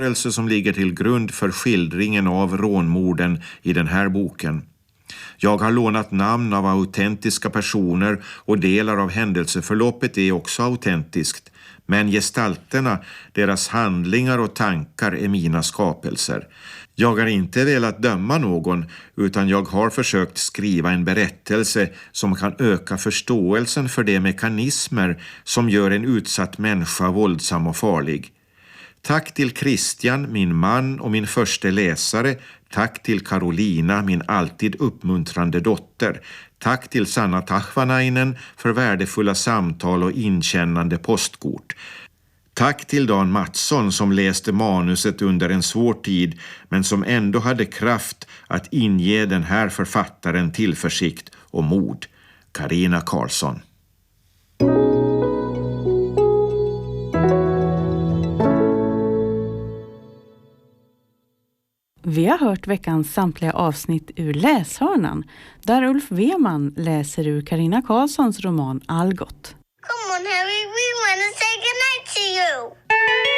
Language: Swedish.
som ligger till grund för skildringen av rånmorden i den här boken. Jag har lånat namn av autentiska personer och delar av händelseförloppet är också autentiskt. Men gestalterna, deras handlingar och tankar är mina skapelser. Jag har inte velat döma någon utan jag har försökt skriva en berättelse som kan öka förståelsen för de mekanismer som gör en utsatt människa våldsam och farlig. Tack till Christian, min man och min första läsare. Tack till Carolina, min alltid uppmuntrande dotter. Tack till Sanna Tahvanainen för värdefulla samtal och inkännande postkort. Tack till Dan Mattsson som läste manuset under en svår tid men som ändå hade kraft att inge den här författaren tillförsikt och mod. Carina Karlsson. Vi har hört veckans samtliga avsnitt ur Läshörnan där Ulf Weman läser ur Carina Karlssons roman Algot. Come on, Harry, we want to say goodnight to you.